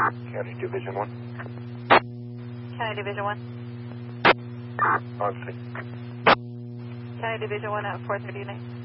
County Division 1. County Division 1. On scene. County Division 1 at 4:39.